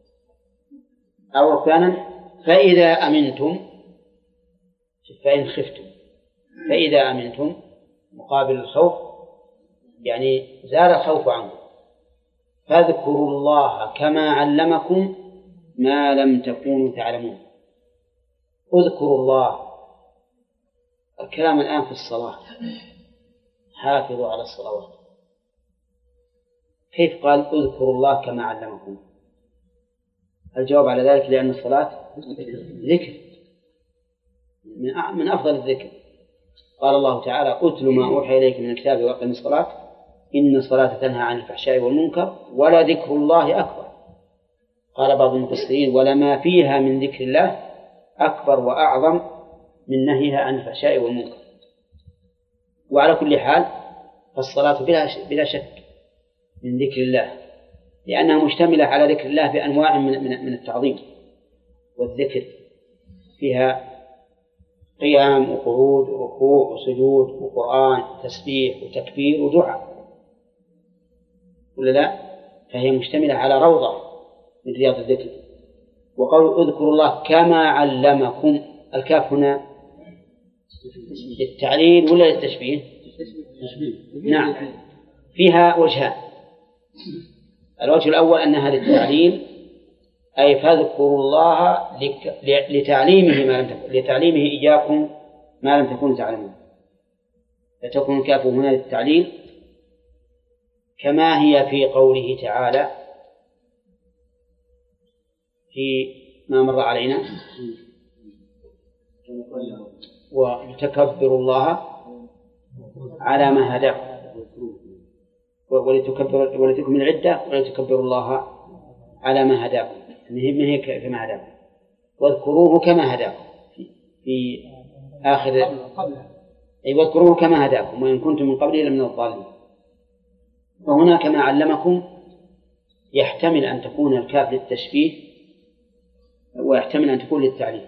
أو أحيانا فإذا أمنتم، فإن خفتم، فإذا أمنتم مقابل الخوف يعني زال الخوف عنكم، فاذكروا الله كما علمكم ما لم تكونوا تعلمون. اذكروا الله، الكلام الآن في الصلاة، حافظوا على الصلوات. كيف قال اذكروا الله كما علمكم؟ الجواب على ذلك لأن الصلاة ذكر من أفضل الذكر. قال الله تعالى أتل ما أوحي إليك من الكتاب وأقم الصلاة إن الصلاة تنهى عن الفحشاء والمنكر ولذكر الله أكبر. قال بعض المفسرين ولما فيها من ذكر الله أكبر وأعظم من نهيها عن الفحشاء والمنكر. وعلى كل حال فالصلاة بلا شك من ذكر الله، لأنها مشتملة على ذكر الله بأنواع من التعظيم والذكر، فيها قيام وقعود وركوع وسجود وقرآن تسبيح وتكبير ودعاء، ولا لا؟ فهي مشتملة على روضة من رياض الذكر. وقول اذكروا الله كما علمكم، الكاف هنا للتعليل ولا للتشبيه؟ نعم، فيها وجهان. الوجه الأول أنها للتعليل، أي فاذكروا الله لتعليمه ما لم تكن لتعليمه إياكم ما لم تكونوا تعلمون، فتكون الكاف هنا للتعليل كما هي في قوله تعالى في ما مر علينا ولتكبروا الله على ما هداكم ولتكبروا ولتكمل العدة ولتكبروا الله على ما هداكم، ما هي كما هداكم، واذكروه كما هداكم في آخر أي واذكروه كما هداكم وإن كنتم من قبله لمن الضالين. فهنا كما علمكم يحتمل أن تكون الكاف للتشبيه ويحتمل أن تكون للتعليم.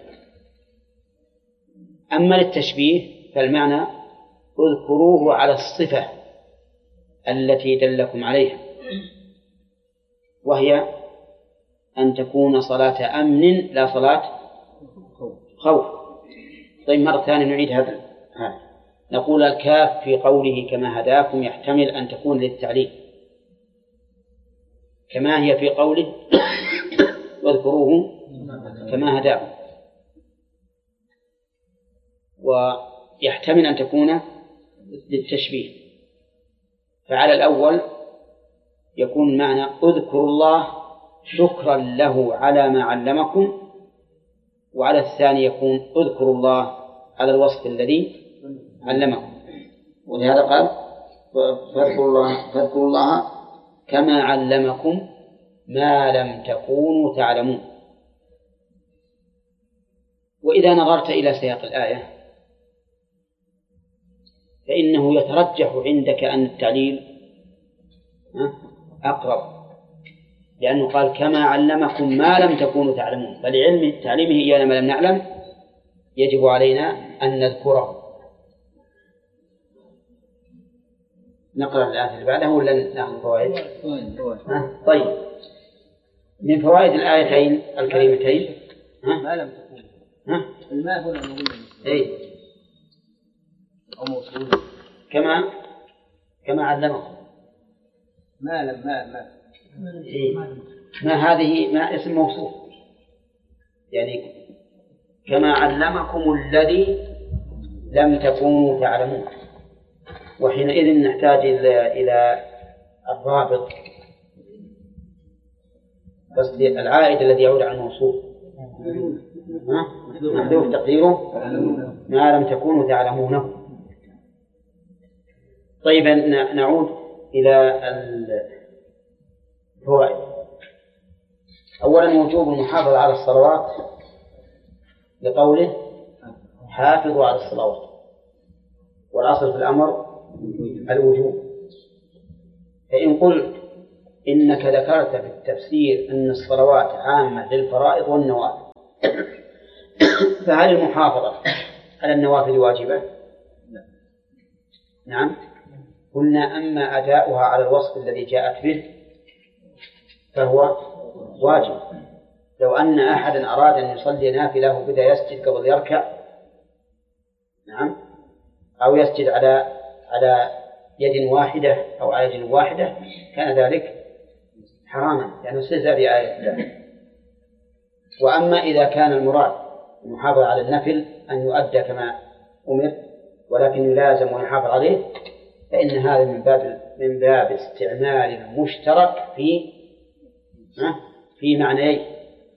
أما للتشبيه فالمعنى اذكروه على الصفة التي دلكم عليها، وهي أن تكون صلاة أمن لا صلاة خوف. طيب مرة ثانية نعيد هذا. نقول الكاف في قوله كما هداكم يحتمل أن تكون للتعليم كما هي في قوله واذكروه كما هداكم، ويحتمل أن تكون للتشبيه. فعلى الأول يكون معنى اذكروا الله شكرا له على ما علمكم، وعلى الثاني يكون اذكروا الله على الوصف الذي علمكم. ولهذا قال فاذكروا الله, فاذكروا الله كما علمكم ما لم تكونوا تعلمون. وإذا نظرت إلى سياق الآية فإنه يترجح عندك أن التعليل أقرب، لأنه قال كما علمكم ما لم تكونوا تعلمون، فلعلم تعليمه إيانا ما لم نعلم يجب علينا أن نذكره. نقرأ الآية اللي بعدها ولا نأخذ فوائد؟ طيب، من فوائد الآيتين الكريمتين ما لم تكون الماء هنا نقول إيه أو موصول كما كما علمكم ما لم ما ما إيه؟ ما هذه ما اسم موصوف، يعني كما علمكم الذي لم تكونوا تعلمون. وحينئذ نحتاج إلى الرابط، بس العائد الذي يعود عن الموصوف محذوف تقديره ما لم تكونوا تعلمونه. طيب نعود إلى الفوائد. أولا وجوب المحافظة على الصلوات لقوله حافظوا على الصلوات، والأصل في الأمر الوجوب. فإن قلت إنك ذكرت في التفسير أن الصلوات عامة للفرائض والنوافل، فهل المحافظة على النوافل واجبة؟ نعم. قلنا أما أداؤها على الوصف الذي جاءت به فهو واجب. لو أن أحدا أراد أن يصلي نافلة وبدأ يسجد قبل يركع، نعم، أو يسجد على على يد واحدة أو على يد واحدة، كان ذلك حراما يعني استهزاء بآية الله. وأما إذا كان المراد المحافظة على النفل أن يؤدى كما أمر ولكن يلازم ويحافظ عليه، فإن هذا من باب من باب استعمال المشترك في في معنيين.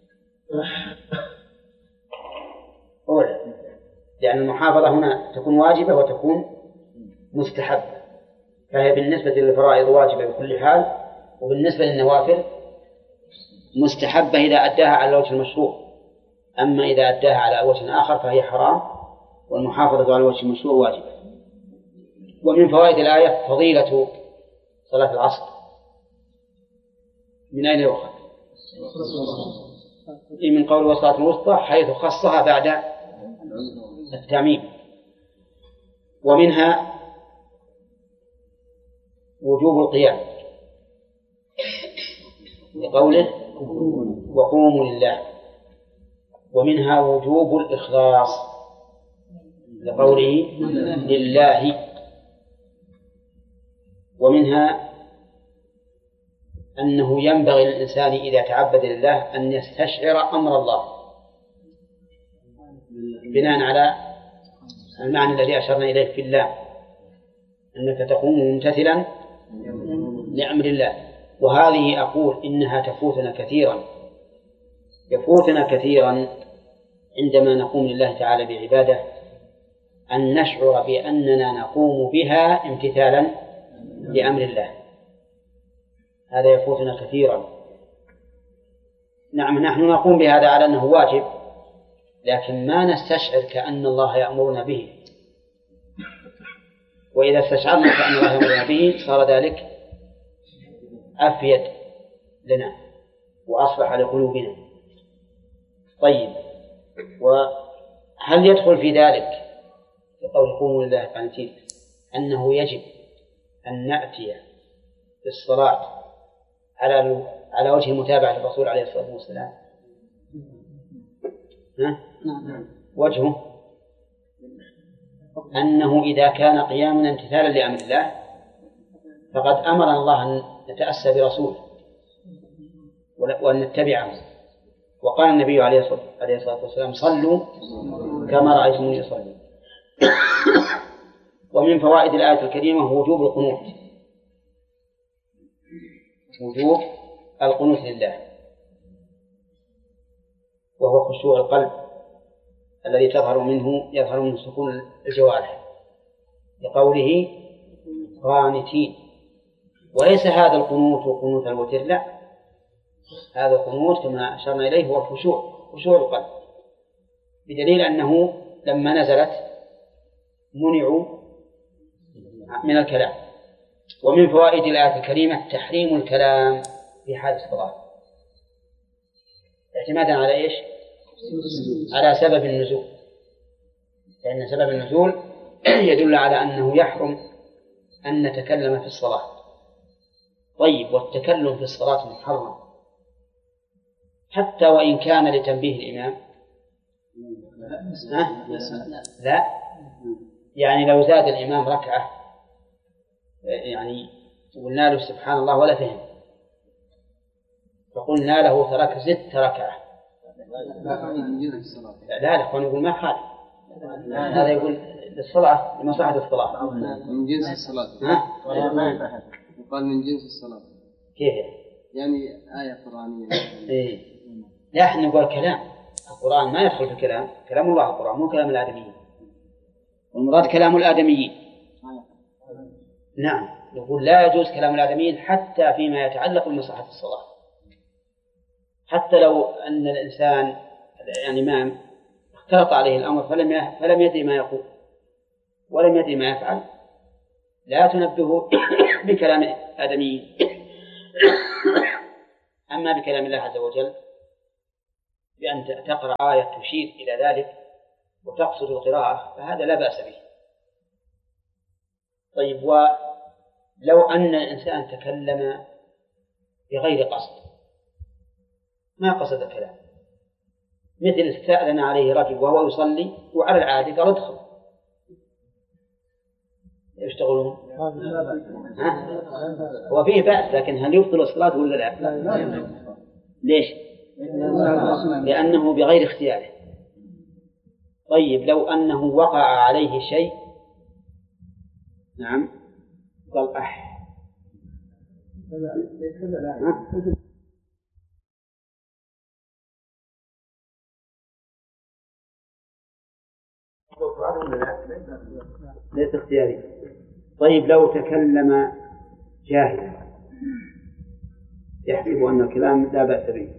أولا لأن المحافظة هنا تكون واجبة وتكون مستحبة، فهي بالنسبة للفرائض واجبة بكل حال، وبالنسبة للنوافل مستحبة إذا أداها على الوجه المشروع. أما إذا أداها على وجه آخر فهي حرام، والمحافظة على الوجه المشروع واجبة. ومن فوائد الآية فضيلة صلاة العصر. من أين يؤخذ؟ من قول وصلاة الوسطى، حيث خصها بعد التعميم. ومنها وجوب القيام لقوله وقوموا لله. ومنها وجوب الإخلاص لقوله لله. ومنها أنه ينبغي للإنسان إذا تعبد لله أن يستشعر أمر الله بناء على المعنى الذي أشرنا إليه في الله، أنك تقوم ممتثلا لأمر الله. وهذه أقول إنها تفوتنا كثيرا يفوتنا كثيرا عندما نقوم لله تعالى بعبادة، أن نشعر بأننا نقوم بها امتثالا لأمر الله. هذا يفوتنا كثيرا. نعم نحن نقوم بهذا على أنه واجب، لكن ما نستشعر كأن الله يأمرنا به. وإذا استشعرنا كأن الله يأمرنا به صار ذلك أفيد لنا وأصلح لقلوبنا. طيب، وهل يدخل في ذلك في قول قوموا لله قانتين أنه يجب أن نأتي بالصلاة على على وجه المتابعة للرسول عليه الصلاة والسلام؟ ها؟ وجهه أنه إذا كان قيامنا امتثالا لأمر الله فقد أمر الله أن نتأسى برسوله وأن نتبعه. وقال النبي عليه الصلاة والسلام صلوا كما رأيتموني أصلي. ومن فوائد الآية الكريمة وجوب القنوت، وجوب القنوت لله، وهو خشوع القلب الذي تظهر منه يظهر منه سكون الجوارح لقوله قانتين. وليس هذا القنوت وقنوت الوتر، لا، هذا القنوت كما أشرنا إليه هو خشوع خشوع القلب، بدليل أنه لما نزلت منعوا من الكلام. ومن فوائد الآية الكريمة تحريم الكلام في حال الصلاة، اعتمادا على إيش؟ على سبب النزول، لأن سبب النزول يدل على أنه يحرم أن نتكلم في الصلاة. طيب، والتكلم في الصلاة محرم حتى وإن كان لتنبيه الإمام؟ لا، يعني لو زاد الإمام ركعة يعني قلنا له سبحان الله ولا فهم، فقلنا له ترك ست ركعة، لا الإخوان يقول ما خالف، هذا يقول للصلاة لمصلحة الصلاة من جنس الصلاة. ها؟ يقال من جنس الصلاة كيف يعني آية قرآنية. إيه، لا احنا نقول كلام القرآن ما يدخل في الكلام، كلام الله القرآن مو كلام الآدميين، والمراد كلام الآدميين. نعم، يقول لا يجوز كلام الآدميين حتى فيما يتعلق بمصلحة الصلاة، حتى لو أن الإنسان الإمام اختلط عليه الأمر فلم فلم يدري ما يقول ولم يدري ما يفعل، لا تنبهه بكلام آدميين. أما بكلام الله عز وجل بأن تقرأ آية تشير إلى ذلك وتقصد القراءة فهذا لا بأس به. طيب، ولو أن الإنسان تكلم بغير قصد، ما قصد الكلام، مثل استأذن عليه رجل وهو يصلي وعلى العادة قال ادخل، يشتغلون وفيه بأس، لكن هل يبطل الصلاة ولا لا؟ ليش؟ لأنه بغير اختياره. طيب، لو أنه وقع عليه شيء، نعم، قال أح ليس اختياري. طيب، لو تكلم جاهلا يحسب أن الكلام لا بأس به،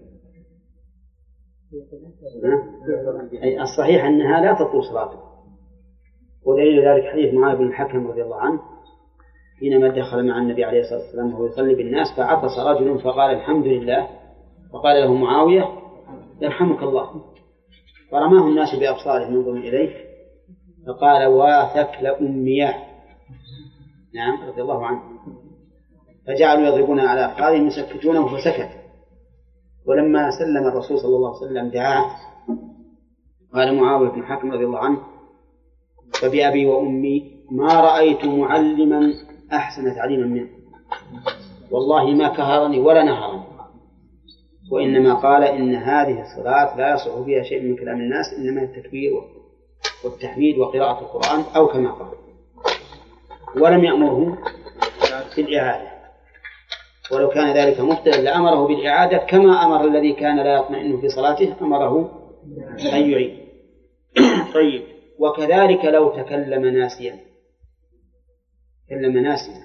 أي الصحيح أنها لا تطول صلاته، ودليل ذلك حديث معاذ بن الحكم رضي الله عنه حينما دخل مع النبي عليه الصلاة والسلام وهو يصلي بالناس فعطس رجل فقال الحمد لله، فقال له معاوية يرحمك الله، فرماه الناس بأبصارهم ينظرون إليه فقال واثك لأمياه، نعم، رضي الله عنه، فجعلوا يضربون على أفخاذهم يسكتونه فسكت. ولما سلم الرسول صلى الله عليه وسلم دعاه قال معاوية بن الحكم رضي الله عنه فبأبي وأمي ما رأيت معلما أحسن تعليما منه، والله ما كهرني ولا نهرني، وإنما قال إن هذه الصلاة لا يصح فيها شيء من كلام الناس، إنما التكبير والتحميد وقراءة القرآن أو كما قال، ولم يأمره بالإعادة، ولو كان ذلك مبتلا لأمره بالإعادة كما أمر الذي كان لا يطمئن في صلاته أمره أن يعيد. طيب، وكذلك لو تكلم ناسيا تكلم ناسيا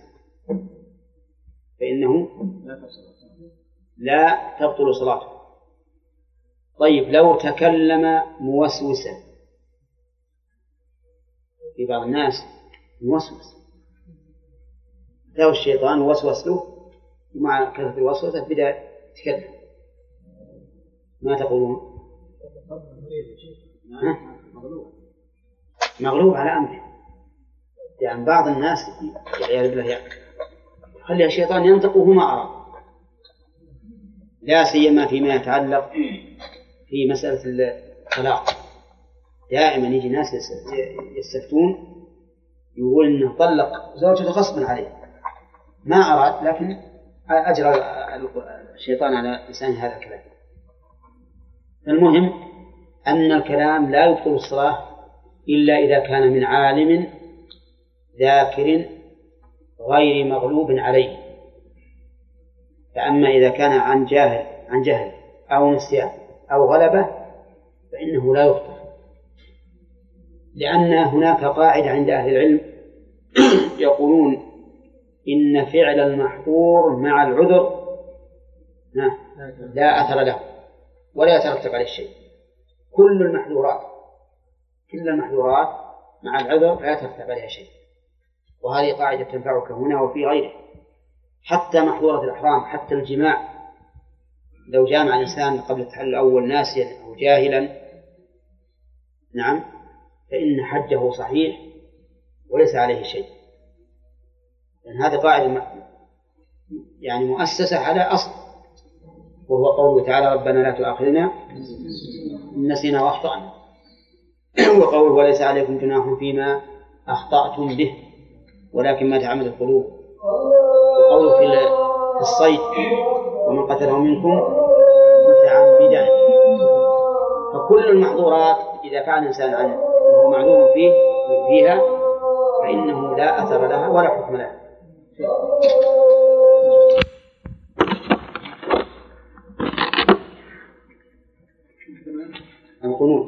فإنه لا تبطل صلاته. طيب، لو تكلم موسوسا، في بعض الناس موسوس له الشيطان وسوس له ومع كثرة الوسوسة بدأ يتكلم، ما تقولون؟ مغلوب على أمره، يعني بعض الناس والعياذ بالله يعني خلي الشيطان ينطق وهو ما أراد، لا سيما فيما يتعلق في مسألة الطلاق. دائما يجي ناس يستفتون يقول إنه طلق زوجته غصبا عليه، ما أراد، لكن أجرى الشيطان على لسان هذا الكلام. المهم أن الكلام لا يبطل الصلاة إلا إذا كان من عالم ذاكر غير مغلوب عليه، فأما إذا كان عن جاهل عن جهل أو نسيان أو غلبة فإنه لا يبطل، لأن هناك قاعدة عند أهل العلم يقولون إن فعل المحظور مع العذر لا أثر له ولا يترتب عليه شيء. كل المحظورات كل المحظورات مع العذر لا يترتب عليها شيء، وهذه قاعدة تنفعك هنا وفي غيره. حتى محظورة الإحرام، حتى الجماع، لو جامع الإنسان قبل التحلل الأول ناسيا أو جاهلا، نعم، فإن حجه صحيح وليس عليه شيء، لأن هذه قاعدة يعني مؤسسة على أصل، وهو قوله تعالى ربنا لا تؤاخذنا إن نسينا وأخطأنا، وقوله وليس عليكم جناح فيما أخطأتم به ولكن ما تعمد القلوب، وقوله في الصيد ومن قتله منكم متعمدا. فكل المحظورات إذا فعل الإنسان عنه وهو معلوم فيه فيها فإنه لا أثر لها ولا حكم لها. القنوت.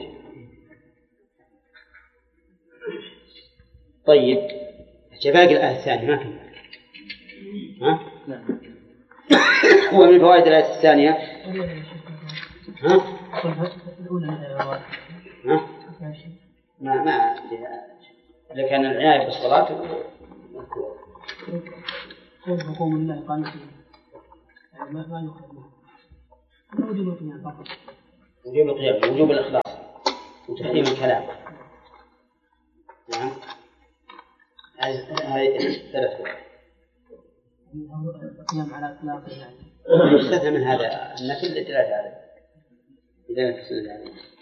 طيب، باقي الآية الثانية ما كنا ها؟ هو من فوائد الآية الثانية ها؟ ها؟ ما ما إذا كان العناية بالصلاة ما ما يخرج منه. وجوب القيام فقط. وجوب القيام وجوب الإخلاص وتحريم الكلام. نعم. هذه ثلاث وجوه. القيام على إطلاقه يعني. يستثنى من هذا النفي للدلالة عليه. إذا نفسنا عليه.